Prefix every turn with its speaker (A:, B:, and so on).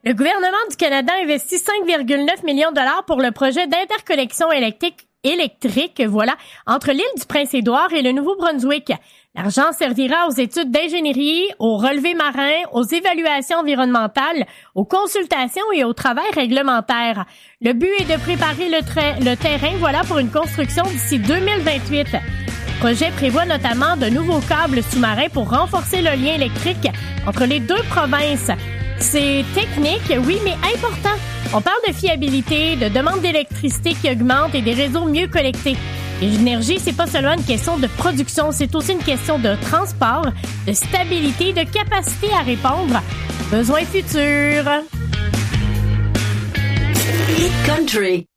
A: Le gouvernement du Canada investit 5,9 millions de dollars pour le projet d'interconnexion électrique, entre l'île du Prince-Édouard et le Nouveau-Brunswick. L'argent servira aux études d'ingénierie, aux relevés marins, aux évaluations environnementales, aux consultations et au travail réglementaire. Le but est de préparer le terrain, pour une construction d'ici 2028. Le projet prévoit notamment de nouveaux câbles sous-marins pour renforcer le lien électrique entre les deux provinces. C'est technique, oui, mais important. On parle de fiabilité, de demande d'électricité qui augmente et des réseaux mieux connectés. L'énergie, c'est pas seulement une question de production, c'est aussi une question de transport, de stabilité, de capacité à répondre aux besoins futurs.
B: Hit Country.